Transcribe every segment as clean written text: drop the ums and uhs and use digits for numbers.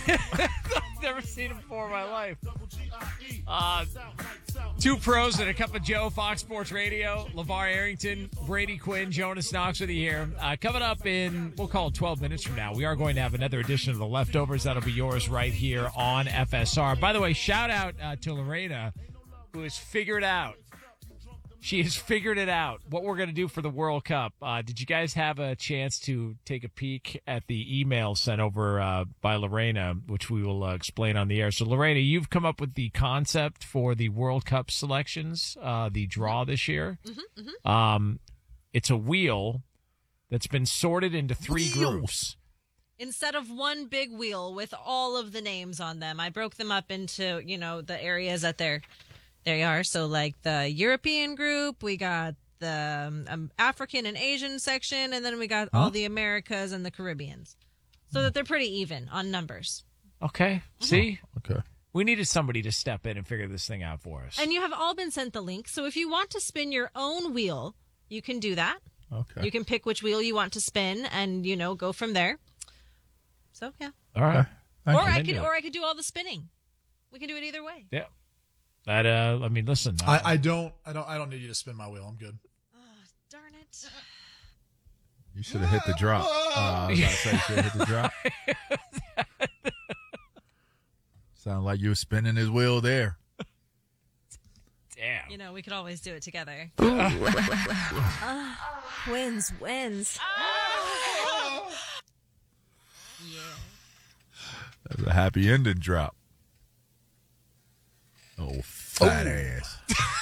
Never seen him before in my life. Two pros and a cup of Joe, Fox Sports Radio. LeVar Arrington, Brady Quinn, Jonas Knox with you here. Coming up in, we'll call it 12 minutes from now, we are going to have another edition of The Leftovers. That'll be yours right here on FSR. By the way, shout out to Lorena, who has figured out. She has figured it out, what we're going to do for the World Cup. Did you guys have a chance to take a peek at the email sent over by Lorena, which we will explain on the air? So, Lorena, you've come up with the concept for the World Cup selections, the draw this year. It's a wheel that's been sorted into three groups. Instead of one big wheel with all of the names on them, I broke them up into, the areas that they are. So like the European group, we got the African and Asian section, and then we got all the Americas and the Caribbeans. So that they're pretty even on numbers. Okay. See? Okay. We needed somebody to step in and figure this thing out for us. And you have all been sent the link. So if you want to spin your own wheel, you can do that. Okay. You can pick which wheel you want to spin and, go from there. So, yeah. All right. Or I could do all the spinning. We can do it either way. Yeah. That listen. I don't need you to spin my wheel. I'm good. Oh, darn it. You should have hit the drop. I was about to say you should have hit the drop. Sound like you were spinning his wheel there. Damn. We could always do it together. Wins. Yeah. That's a happy ending drop. Oh, fat ass.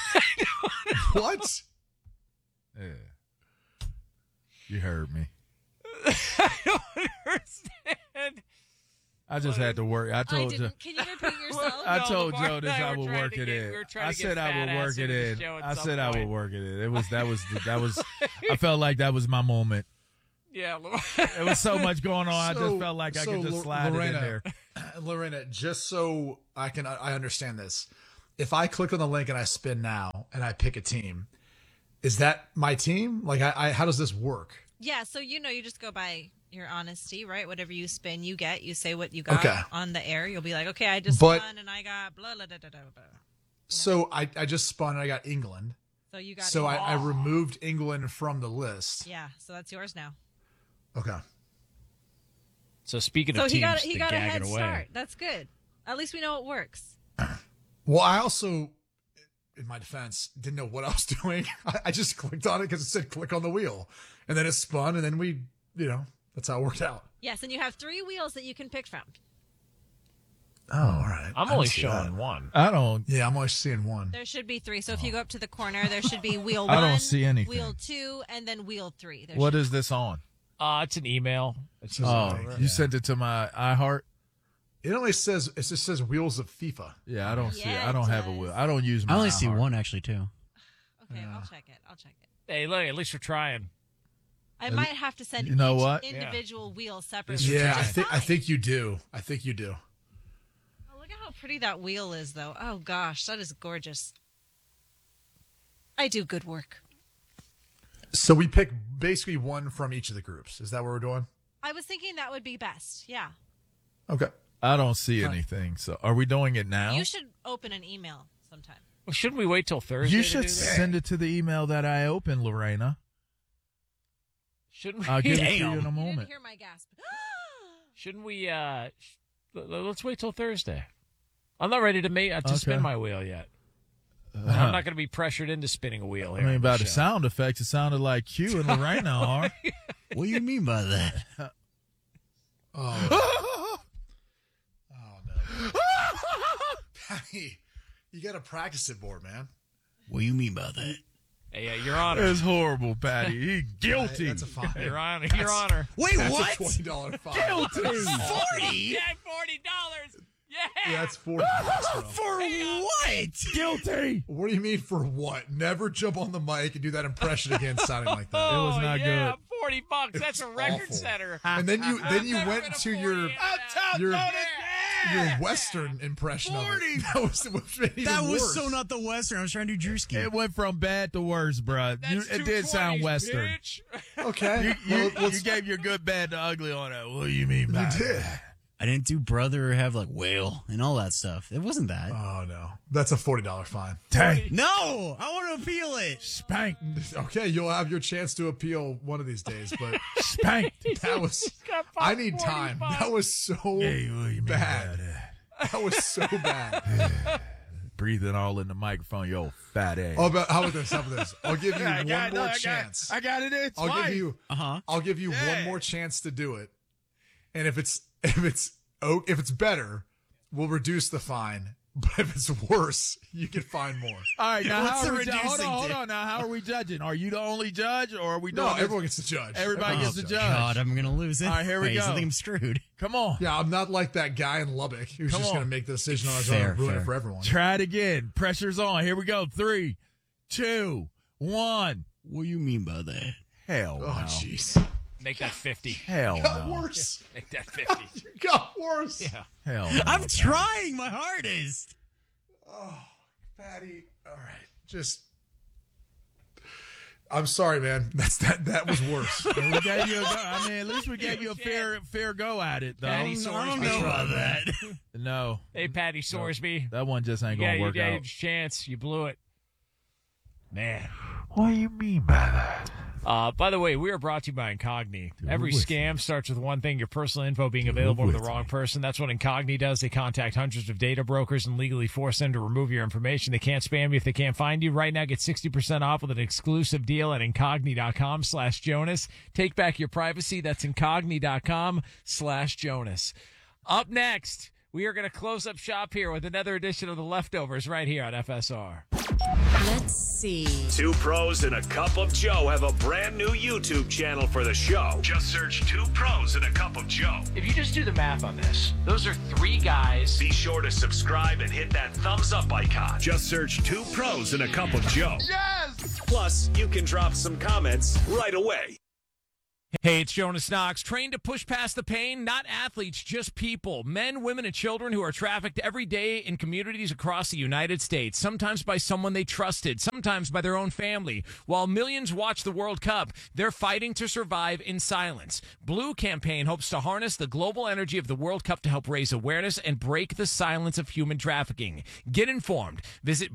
What? Yeah. You heard me. I don't understand. I just had to work. I told you. Can you repeat yourself? I told Lamar Joe this. and I I were would trying work to it get- in. we were trying I to get said I fat would ass work it into the in. show at I some said I would point. work it in. That was. I felt like that was my moment. Yeah. There was so much going on. I just felt like I could just slide it in there. Lorena, just so I understand this. If I click on the link and I spin now and I pick a team, is that my team? Like, how does this work? Yeah, so you just go by your honesty, right? Whatever you spin, you get. You say what you got on the air. You'll be like, okay, I just spun and I got blah, blah, blah, blah, blah. So I just spun and I got England. So you got So I removed England from the list. Yeah, so that's yours now. Okay. So speaking of So teams, he got a head away. start. That's good. At least we know it works. Well, I also, in my defense, didn't know what I was doing. I just clicked on it because it said click on the wheel. And then it spun, and then we, that's how it worked out. Yes, and you have 3 wheels that you can pick from. Oh, all right. I'm only showing one. I don't. Yeah, I'm only seeing one. There should be 3. So if you go up to the corner, there should be wheel 1, I don't see anything. wheel 2, and then wheel 3. What is this on? It's an email. It's You sent it to my iHeart? It just says Wheels of FIFA. Yeah, I don't see it. Yeah, I don't it have a does. wheel. I don't use my I only see iHeart. one actually too. Okay, I'll check it. Hey, look, at least we're trying. I might have to send You know each what? individual wheel separately. Yeah, which is I fine. think you do. I think you do. Oh, look at how pretty that wheel is, though. Oh, gosh, that is gorgeous. I do good work. So we pick basically one from each of the groups. Is that what we're doing? I was thinking that would be best. Yeah. Okay. I don't see anything. So are we doing it now? You should open an email sometime. Well, shouldn't we wait till Thursday? You to should do that? send it to the email that I opened, Lorena. Shouldn't we? I'll give it to you in a You didn't moment. hear my gasp. Shouldn't we? Let's wait till Thursday. I'm not ready to spin my wheel yet. I'm not going to be pressured into spinning a wheel I here. mean, on by the show. sound effects, it sounded like Q and Lorena are. What do you mean by that? Oh no. Patty, you got to practice it more, man. What do you mean by that? Hey, Your Honor. It's horrible, Patty. He's guilty. That's a fine. Your Honor. Your Honor. Wait, That's what? a $20 fine. Guilty. 40? Yeah, $40. Yeah. Yeah, that's $40. Bro. For what? Guilty. What do you mean for what? Never jump on the mic and do that impression again, sounding like that. It was not yeah, good. $40. That's a record awful. setter. And then you Never went gonna to afford your it. Western impression 40. of it. That was which made it even That was worse. so not the Western. I was trying to do Drewski. It went from bad to worse, bro. That's It did sound 220s, Western. bitch. Okay. You Well, let's- gave your good, bad, to ugly on it. What do you mean by You did. that? I didn't do brother or have like whale and all that stuff. It wasn't that. Oh, no. That's a $40 fine. Dang. No, I want to appeal it. Spanked. Okay, you'll have your chance to appeal one of these days, but Spanked. that was. I need time. That was so Hey, what do you mean bad. by that? That was so bad. Breathing all in the microphone, yo, fat ass. How about this? I'll give you one more chance. I got it in twice. I'll give you one more chance to do it. And if it's better, we'll reduce the fine. But if it's worse, you can find more. All right, now What's how the are we reducing hold date? on. Now, how are we judging? Are you the only judge, or are we doing No, this? everyone gets to judge. Everybody gets to judge. God, I'm gonna lose it. All right, here we Wait, go. I think I'm screwed. Come on. Yeah, I'm not like that guy in Lubbock who's Come just on. going to make the decision on his Fair, own and ruin fair. it for everyone. Try it again. Pressure's on. Here we go. 3, 2, 1. What do you mean by that? Hell Oh, no. jeez. Make that 50. Hell Got no. worse. Make that 50. It got worse. Yeah. Hell no. I'm trying my hardest. Patty, all right. Just, I'm sorry, man. That was worse. And we gave you a go. I mean, at least we gave you a fair go at it, though. Patty I Sorsby. don't know about that. No, Hey, Patty Sorsby. that one just ain't Yeah, gonna you work gave out. your chance. You blew it. Man. What do you mean by that? By the way, we are brought to you by Incogni. Every with scam starts with one thing, your personal info being available to the wrong person. That's what Incogni does. They contact hundreds of data brokers and legally force them to remove your information. They can't spam you if they can't find you. Right now, get 60% off with an exclusive deal at Incogni.com/Jonas. Take back your privacy. That's Incogni.com/Jonas. Up next, we are going to close up shop here with another edition of The Leftovers right here on FSR. Let's see. Two pros and a cup of Joe have a brand new YouTube channel for the show. Just search Two Pros and a Cup of Joe. If you just do the math on this, those are 3 guys. Be sure to subscribe and hit that thumbs up icon. Just search Two Pros and a Cup of Joe. Yes! Plus, you can drop some comments right away. Hey, it's Jonas Knox. Trained to push past the pain, not athletes, just people. Men, women, and children who are trafficked every day in communities across the United States, sometimes by someone they trusted, sometimes by their own family. While millions watch the World Cup, they're fighting to survive in silence. Blue Campaign hopes to harness the global energy of the World Cup to help raise awareness and break the silence of human trafficking. Get informed. Visit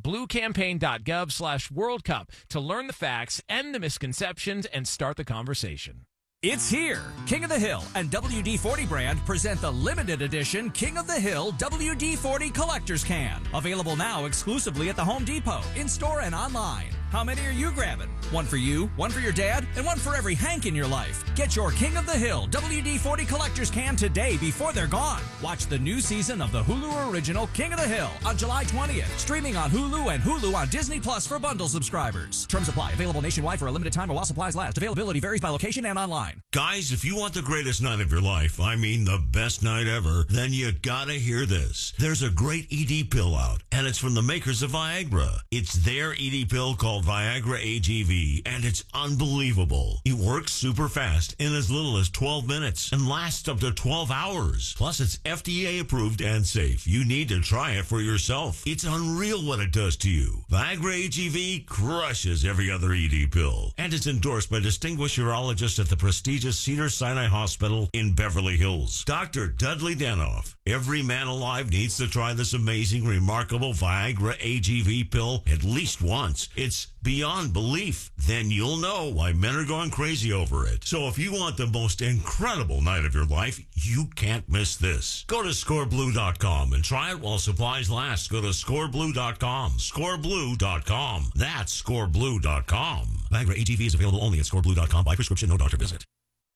bluecampaign.gov/World Cup to learn the facts, end the misconceptions, and start the conversation. It's here. King of the Hill and WD-40 brand present the limited edition King of the Hill WD-40 Collector's Can. Available now exclusively at the Home Depot, in-store and online. How many are you grabbing? One for you, one for your dad, and one for every Hank in your life. Get your King of the Hill WD-40 Collector's Can today before they're gone. Watch the new season of the Hulu original King of the Hill on July 20th. Streaming on Hulu and Hulu on Disney Plus for bundle subscribers. Terms apply. Available nationwide for a limited time or while supplies last. Availability varies by location and online. Guys, if you want the greatest night of your life, I mean the best night ever, then you gotta hear this. There's a great ED pill out, and it's from the makers of Viagra. It's their ED pill called Viagra AGV, and it's unbelievable. It works super fast in as little as 12 minutes and lasts up to 12 hours. Plus, it's FDA approved and safe. You need to try it for yourself. It's unreal what it does to you. Viagra AGV crushes every other ED pill, and it's endorsed by distinguished urologists at the prestigious Cedars-Sinai Hospital in Beverly Hills. Dr. Dudley Danoff. Every man alive needs to try this amazing, remarkable Viagra AGV pill at least once. It's beyond belief. Then you'll know why men are going crazy over it. So if you want the most incredible night of your life, you can't miss this. Go to scoreblue.com and try it while supplies last. Go to scoreblue.com. Scoreblue.com. That's scoreblue.com. Viagra AGV is available only at scoreblue.com by prescription, no doctor visit.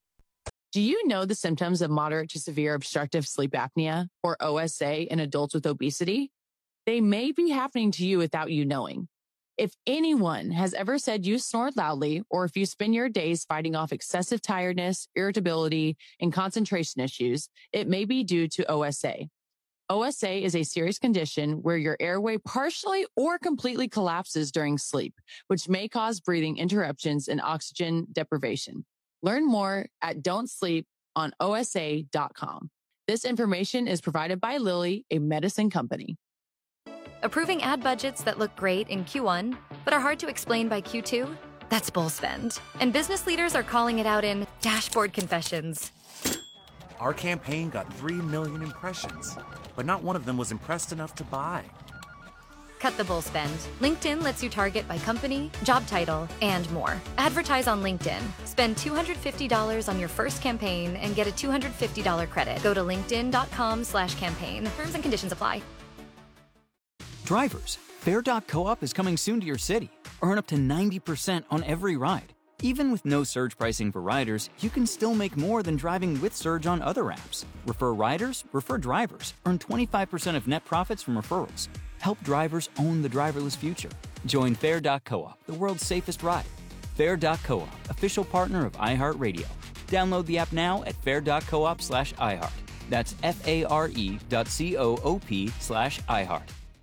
Do you know the symptoms of moderate to severe obstructive sleep apnea, or OSA, in adults with obesity? They may be happening to you without you knowing. If anyone has ever said you snore loudly, or if you spend your days fighting off excessive tiredness, irritability, and concentration issues, it may be due to OSA. OSA is a serious condition where your airway partially or completely collapses during sleep, which may cause breathing interruptions and oxygen deprivation. Learn more at don'tsleeponosa.com. This information is provided by Lilly, a medicine company. Approving ad budgets that look great in Q1, but are hard to explain by Q2? That's bull spend. And business leaders are calling it out in dashboard confessions. Our campaign got 3 million impressions, but not one of them was impressed enough to buy. Cut the bull spend. LinkedIn lets you target by company, job title, and more. Advertise on LinkedIn. Spend $250 on your first campaign and get a $250 credit. Go to linkedin.com/campaign. Terms and conditions apply. Drivers, Fair.coop is coming soon to your city. Earn up to 90% on every ride. Even with no surge pricing for riders, you can still make more than driving with Surge on other apps. Refer riders, refer drivers. Earn 25% of net profits from referrals. Help drivers own the driverless future. Join Fair.coop, the world's safest ride. Fair.coop, official partner of iHeartRadio. Download the app now at fair.coop/iHeart. That's FARE.coop/iHeart.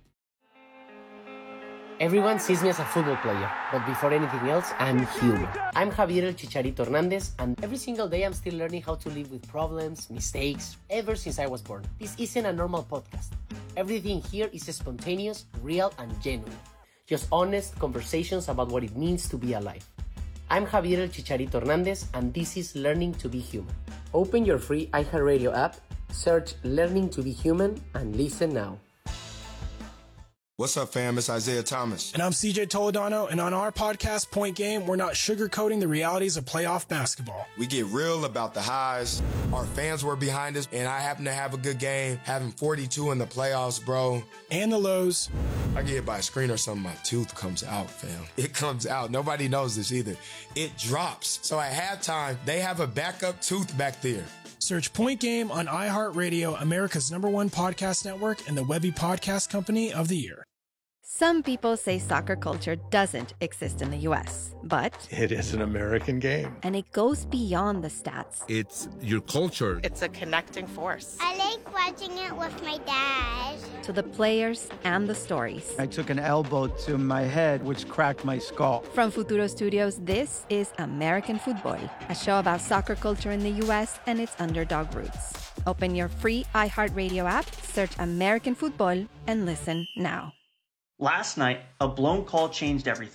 Everyone sees me as a football player, but before anything else, I'm human. I'm Javier El Chicharito Hernandez, and every single day I'm still learning how to live with problems, mistakes, ever since I was born. This isn't a normal podcast. Everything here is spontaneous, real, and genuine. Just honest conversations about what it means to be alive. I'm Javier El Chicharito Hernandez, and this is Learning to be Human. Open your free iHeartRadio app, search Learning to be Human, and listen now. What's up, fam? It's Isaiah Thomas. And I'm CJ Toledano, and on our podcast, Point Game, we're not sugarcoating the realities of playoff basketball. We get real about the highs. Our fans were behind us, and I happen to have a good game, having 42 in the playoffs, bro. And the lows. I get hit by a screen or something, my tooth comes out, fam. It comes out. Nobody knows this either. It drops. So at halftime, they have a backup tooth back there. Search Point Game on iHeartRadio, America's #1 podcast network, and the Webby Podcast Company of the Year. Some people say soccer culture doesn't exist in the U.S., but it is an American game. And it goes beyond the stats. It's your culture. It's a connecting force. I like watching it with my dad. To the players and the stories. I took an elbow to my head, which cracked my skull. From Futuro Studios, this is American Football, a show about soccer culture in the U.S. and its underdog roots. Open your free iHeartRadio app, search American Football, and listen now. Last night, a blown call changed everything.